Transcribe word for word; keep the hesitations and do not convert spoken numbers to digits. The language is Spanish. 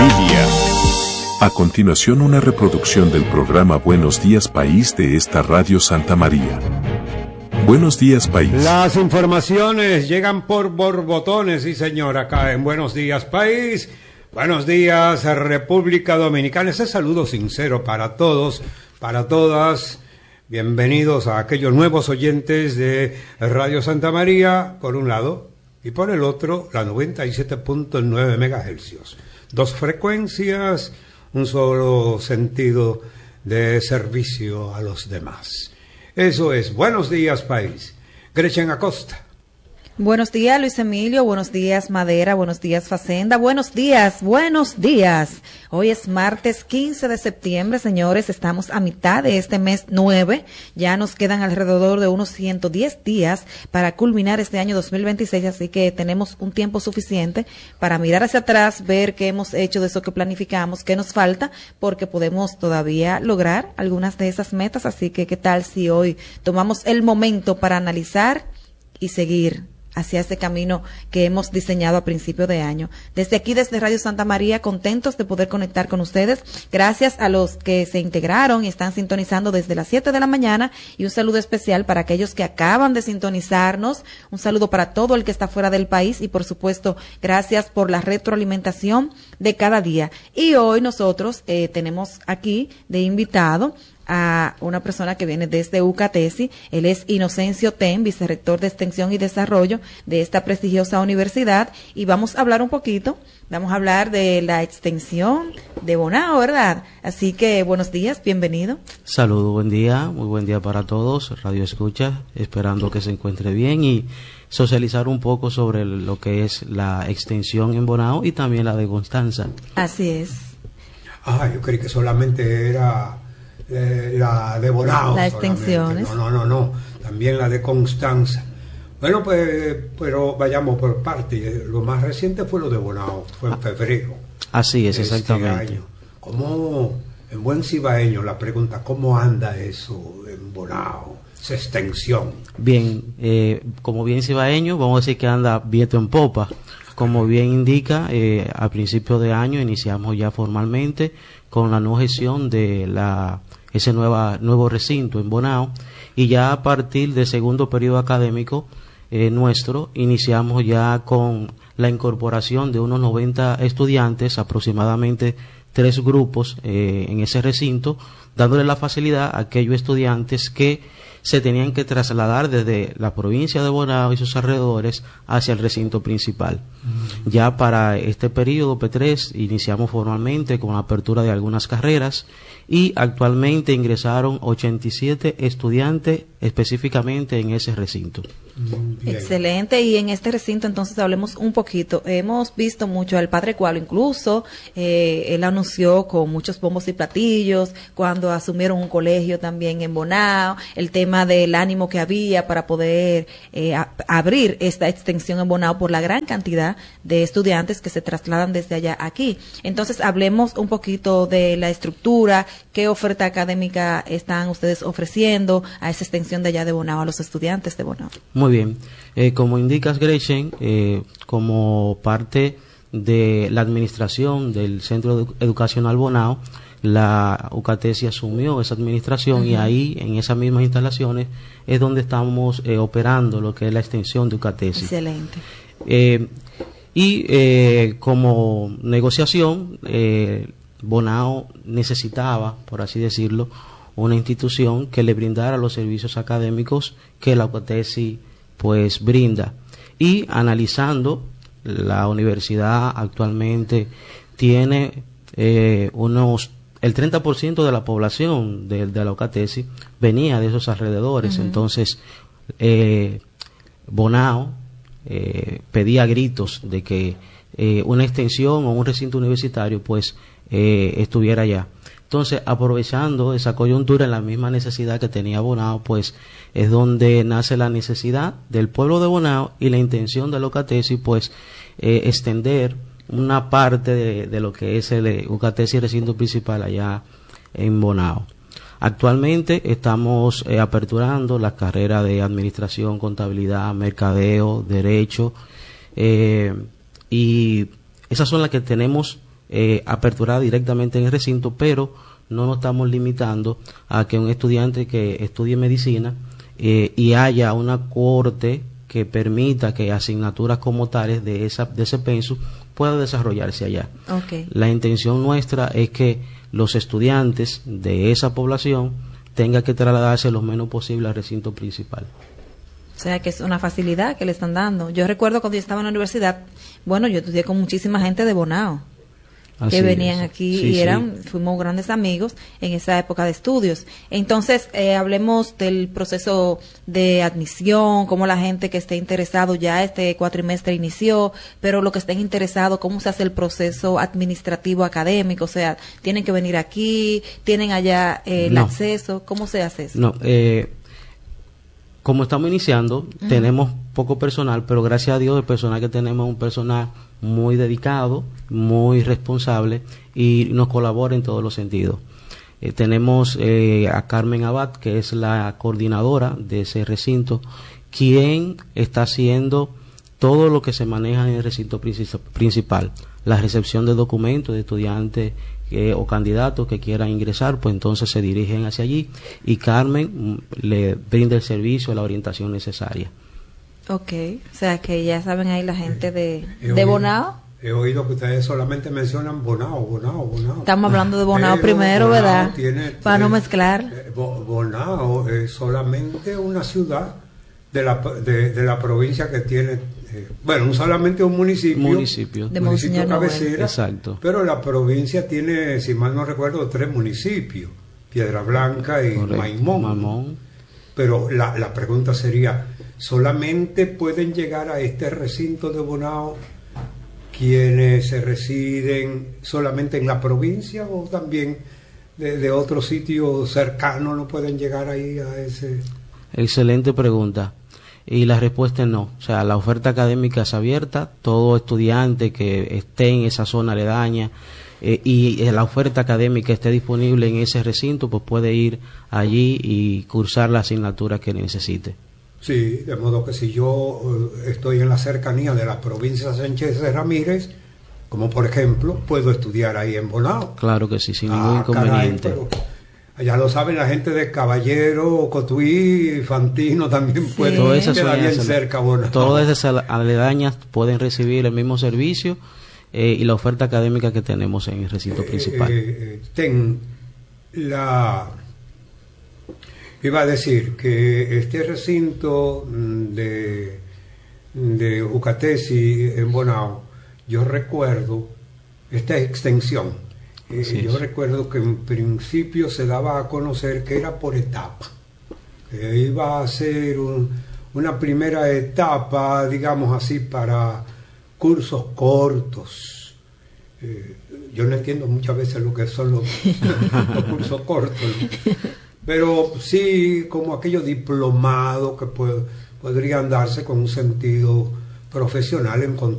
familia. A continuación, una reproducción del programa Buenos Días País de esta Radio Santa María. Buenos Días País. Las informaciones llegan por borbotones, sí señor, acá en Buenos Días País. Buenos días República Dominicana. Ese saludo sincero para todos, para todas. Bienvenidos a aquellos nuevos oyentes de Radio Santa María, por un lado, y por el otro, la noventa y siete punto nueve megahercios. Dos frecuencias, un solo sentido de servicio a los demás. Eso es Buenos Días País. Gretchen Acosta. Buenos días, Luis Emilio. Buenos días, Madera. Buenos días, Facenda. Buenos días, buenos días. Hoy es martes quince de septiembre, señores. Estamos a mitad de este mes nueve. Ya nos quedan alrededor de unos ciento diez días para culminar este año dos mil veintiséis, así que tenemos un tiempo suficiente para mirar hacia atrás, ver qué hemos hecho de eso que planificamos, qué nos falta, porque podemos todavía lograr algunas de esas metas. Así que, ¿qué tal si hoy tomamos el momento para analizar y seguir hacia ese camino que hemos diseñado a principio de año? Desde aquí, desde Radio Santa María, contentos de poder conectar con ustedes. Gracias a los que se integraron y están sintonizando desde las siete de la mañana, y un saludo especial para aquellos que acaban de sintonizarnos. Un saludo para todo el que está fuera del país y, por supuesto, gracias por la retroalimentación de cada día. Y hoy nosotros eh, tenemos aquí de invitado a una persona que viene desde UCATESI. Él es Inocencio Ten, vicerrector de Extensión y Desarrollo de esta prestigiosa universidad, y vamos a hablar un poquito, vamos a hablar de la extensión de Bonao, ¿verdad? Así que buenos días, bienvenido. Saludos, buen día, muy buen día para todos, Radio Escucha, esperando que se encuentre bien y socializar un poco sobre lo que es la extensión en Bonao y también la de Constanza. Así es. Ah, yo creí que solamente era Eh, la de Bonao, las extensiones. No, no, no, no, también la de Constanza. Bueno, pues, pero vayamos por parte. Lo más reciente fue lo de Bonao, fue en febrero. Así es, este exactamente. Año. ¿Cómo, en buen cibaeño, la pregunta, cómo anda eso en Bonao, esa extensión? Bien, eh, como bien cibaeño, vamos a decir que anda viento en popa. Como bien indica, eh, a principio de año iniciamos ya formalmente con la no gestión de la ese nueva, nuevo recinto en Bonao, y ya a partir del segundo periodo académico eh, nuestro iniciamos ya con la incorporación de unos noventa estudiantes, aproximadamente tres grupos eh, en ese recinto, dándole la facilidad a aquellos estudiantes que se tenían que trasladar desde la provincia de Bonao y sus alrededores hacia el recinto principal. Mm. Ya para este periodo P tres iniciamos formalmente con la apertura de algunas carreras, y actualmente ingresaron ochenta y siete estudiantes específicamente en ese recinto. Bien. Excelente. Y en este recinto entonces hablemos un poquito. Hemos visto mucho al Padre Cualo, incluso eh, él anunció con muchos bombos y platillos cuando asumieron un colegio también en Bonao, el tema del ánimo que había para poder eh, a, abrir esta extensión en Bonao por la gran cantidad de estudiantes que se trasladan desde allá aquí. Entonces hablemos un poquito de la estructura, qué oferta académica están ustedes ofreciendo a esa extensión de allá de Bonao, a los estudiantes de Bonao. Muy bien, eh, como indicas, Gretchen, eh, como parte de la administración del Centro Educacional Bonao, la UCATESI asumió esa administración. Uh-huh. Y ahí, en esas mismas instalaciones, es donde estamos eh, operando lo que es la extensión de UCATESI. Excelente. Eh, y eh, como negociación, eh, Bonao necesitaba, por así decirlo, una institución que le brindara los servicios académicos que la UCATESI pues brinda. Y analizando, la universidad actualmente tiene eh, unos el treinta por ciento de la población de, de la UCATESI venía de esos alrededores. Uh-huh. Entonces eh, Bonao eh, pedía a gritos de que eh, una extensión o un recinto universitario pues eh, estuviera allá. Entonces, aprovechando esa coyuntura, en la misma necesidad que tenía Bonao, pues es donde nace la necesidad del pueblo de Bonao y la intención de la UCATESI, pues eh, extender una parte de, de lo que es el UCATESI recinto principal allá en Bonao. Actualmente estamos eh, aperturando las carreras de Administración, Contabilidad, Mercadeo, Derecho, eh, y esas son las que tenemos eh, aperturada directamente en el recinto, pero no nos estamos limitando a que un estudiante que estudie medicina eh, y haya una cohorte que permita que asignaturas como tales de esa de ese pensum pueda desarrollarse allá. Okay. La intención nuestra es que los estudiantes de esa población tengan que trasladarse lo menos posible al recinto principal. O sea, que es una facilidad que le están dando. Yo recuerdo cuando yo estaba en la universidad, bueno, yo estudié con muchísima gente de Bonao, Así que venían es. aquí Sí, y sí. eran, fuimos grandes amigos en esa época de estudios. Entonces, eh, hablemos del proceso de admisión, cómo la gente que esté interesado, ya este cuatrimestre inició, pero lo que estén interesados, cómo se hace el proceso administrativo académico, o sea, tienen que venir aquí, tienen allá eh, el No. acceso, ¿cómo se hace eso? No, eh, como estamos iniciando, uh-huh. tenemos poco personal, pero gracias a Dios el personal que tenemos es un personal muy dedicado, muy responsable y nos colabora en todos los sentidos. Eh, tenemos eh, a Carmen Abad, que es la coordinadora de ese recinto, quien está haciendo todo lo que se maneja en el recinto principal, la recepción de documentos de estudiantes eh, o candidatos que quieran ingresar, pues entonces se dirigen hacia allí y Carmen mm, le brinda el servicio, la orientación necesaria. Ok, o sea que ya saben ahí la gente de, He de oído- Bonao. He oído que ustedes solamente mencionan Bonao, Bonao, Bonao. Estamos hablando de Bonao Pero primero, Bonao ¿verdad? tiene- Para no tiene- mezclar. eh, Bo- Bonao es solamente una ciudad de la, de, de la provincia que tiene, eh, bueno, un- solamente un municipio. Municipio. De municipio Monseñor Noel. cabecera. Exacto. Pero la provincia tiene, si mal no recuerdo, tres municipios: Piedra Blanca y Correcto. Maimón. Maimón. Pero la, la pregunta sería, ¿solamente pueden llegar a este recinto de Bonao quienes se residen solamente en la provincia o también de, de otro sitio cercano no pueden llegar ahí a ese? Excelente pregunta. Y la respuesta es no. O sea, la oferta académica es abierta. Todo estudiante que esté en esa zona aledaña eh, y eh, la oferta académica esté disponible en ese recinto, pues puede ir allí y cursar la asignatura que necesite. Sí, de modo que si yo eh, estoy en la cercanía de la provincia de Sánchez de Ramírez, como por ejemplo, puedo estudiar ahí en Bonao. Claro que sí, sin ningún Ah, caray, inconveniente. pero ya lo saben la gente de Caballero, Cotuí, Fantino también Sí. puede Todas esas quedar bien zonas, cerca. Bonao. todas esas aledañas pueden recibir el mismo servicio eh, y la oferta académica que tenemos en el recinto principal. Eh, eh, ten la iba a decir que este recinto mm, de de Ucatesi en Bonao, yo recuerdo esta extensión, eh, Así yo es. recuerdo que en principio se daba a conocer que era por etapa, que iba a ser un- una primera etapa, digamos así, para cursos cortos. Eh, yo no entiendo muchas veces lo que son los, los cursos cortos, ¿no? Pero sí como aquellos diplomados que puede- podrían darse con un sentido profesional en